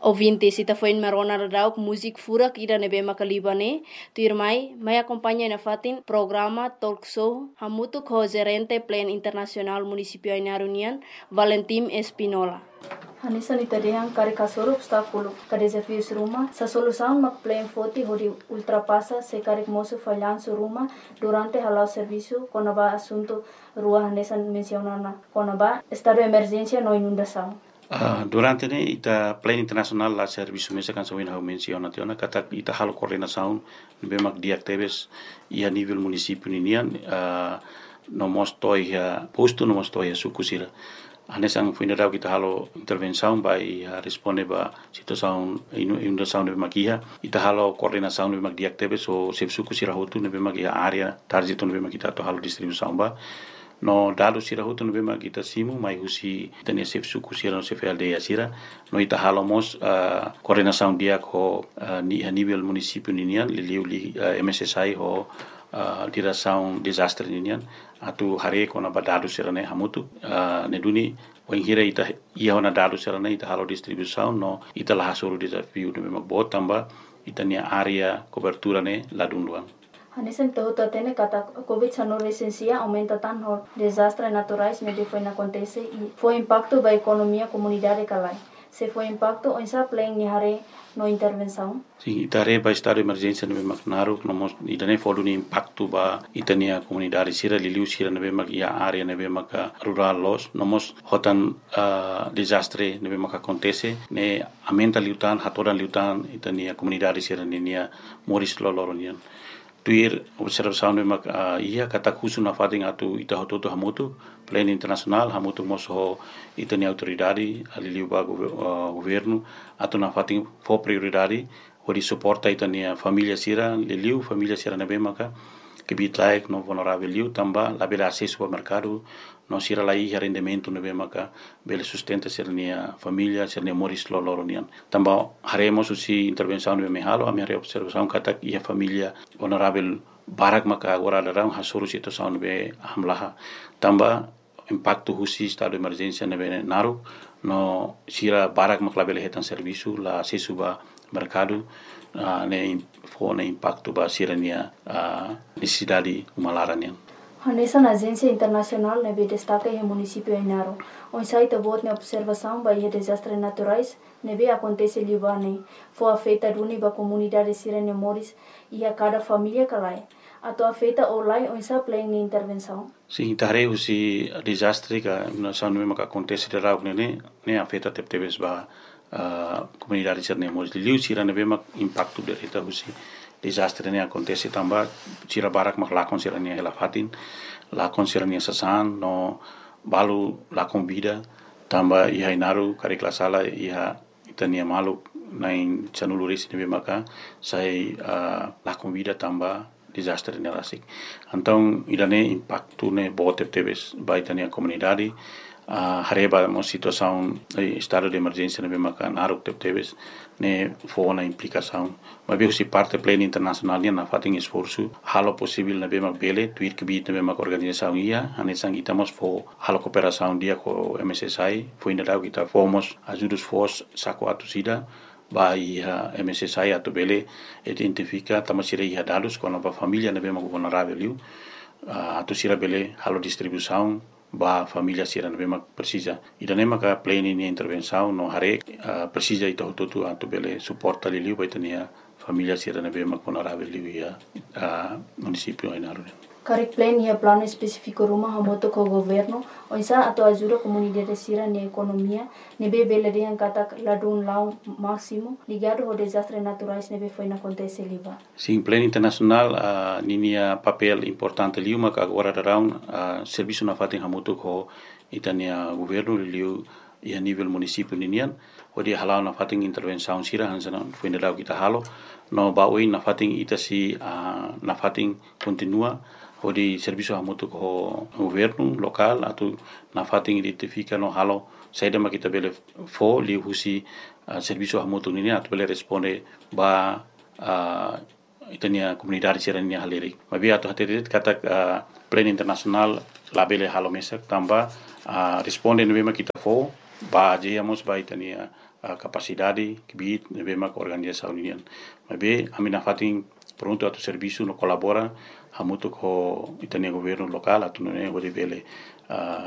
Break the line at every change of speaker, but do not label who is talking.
Ouvintes, ita foi marona radau música fura ira nebe makalibane, tu irmai, mai acompanha na fatin programa talk show hamutu ko gerente plan internacional municipio Ainarunian, Valentim Espinola. Hanisa ni tadehang kari kasoro obstáculo ka desafios rumah sa solução mak plan foti hori ultrapassa se kari moço falhanço rumah durante halau serviço konaba assunto rua hanesa mencionana konaba estado de emergência no inundação.
Durante ne ita plan internacional la serviço mesa kan sawin hau menciona tiona kata ita halo coordenação bemak diactebes ia nível município ninian no mostoi posto no mostoi sukusira anesang funerau kita halo intervenção vai responde ba situação inundação de makia ita halo coordenação de bemak diactebes o se sukusira hotu ne bemak area target no bemak kita to halo distribuição ba no dados sira hutu no bema kita simu mai husi tania sef suku sira no sef aldeia sira no ita halomos coordenação dia ko ni a nível município ninian li MSSI ho direção desastre ninian atu hare ko na dados sira ne hamutu ne duni wenghira ita ia ona dados sira ne ita halo distribuição no ita la hasuru desafio no bema botamba ita nia area cobertura ne ladunduan.
Hanesan tahu tatene kata COVID-19 recensia aumenta tanto desastres naturais ne foi acontece e foi impacto ba economia comunidade calai. Se foi impacto onsa plan ni hare no intervenção.
Sim, itare ba estado de emergência no Macnaru, nomos itane folu ni impacto ba itania comunidade sira liliu sira no bemak ia area no bemak rural los nomos hotan desastre no bemak acontece ne aumenta liutan hatoran liutan itania comunidade sira ninia moris loloronian. Tuir observação de mak ia kata khusu na fating atu ita hototo hamutu plan internacional hamutu moso itani autoridade ali ba governo atu na fating for prioridade hori suporta itani família sira liliu família sira na bemaka que bitlaik no vulnerável liu tamba la bela acesso ao mercado no sira la ia rendimento no bemaka bela sustenta sirnia família sirnia moris loloronian tamba haremos usi intervenção no mehalo a minha observação kata ia família vulnerável barak maka agora darang hasuru situação be hamlaha tamba impacto husi estado de emergência no naru no sira barak makla bela hetan serviço la acesso ba mercado ne fone impacto ba sirania necessidade umalaranian.
Hanesa na agência internacional ne destaca o município Ainaro. On site vote na observação ba desastres naturais ne acontece libane. Foi afeta duni ba comunidade sirene moris e a cada família calai. Ato afeta online on sa plan ni intervenção.
Sim, tare usi desastre ka na sanu me ka acontece de rau ne afeta teptebes ba comunidade sirene moris liu sirane be mak impacto de reta usi desastre ne acontece tamba sira barak mak lakon sirane hela fatin lakon sirane sasan no balu lakon vida tamba ia inaru kare klasala ia itania malu nain chanuluris ne be maka sai lakon vida tamba desastre ne rasik então irane impacto ne bote tebes baitania comunidade hareba uma situação estado de emergência ne maka naruk tebes ne fona implicação mas veio se parte plena internacional na fating esforço halo possível ne mak bele tuir que bit ne mak organização ia anesang itamos fo halo cooperação dia com MSSI foi ainda kita fomos ajudos fos saco atusida vai MSSI atu bele identifica tamasira ia dados com a família ne mak vulnerável liu atusira bele halo distribuição ba família sira ne mak precisa ida ne mak plena ni intervenção no hare precisa ita hototu atu bele suporta liu vai tenia família sira ne mak vulnerável liu ia município Ainaro.
Karik plan ia plano específico rumah hamoto ko governo onsa atau ajuda comunidade sira ni economia nebe bele de kata ladun lau máximo ligado ao desastres naturais nebe foi na acontece liba.
Sim, plano internacional ninia papel importante liu mak agora darão serviço na fatin hamoto ko itania governo liu ia nível município ninian odi halau na fatin intervenção sira hansana foi ndau kita halo no baoi na fatin itasi na fatin continua odi serviço hamoto ko governo local atu na fatin identifica no halo saida makita bele fo li husi serviço hamoto ninian atu bele responde ba itania comunidade sirania haleri mabi atu haterit kata plan internacional labele halo mesak tamba responde no bema kita fo ba ajeamos ba itania capacidade que bit nebe organização união mas be amina fatin pronto atu serviço no colabora hamuto ko itania governo local atu ne vele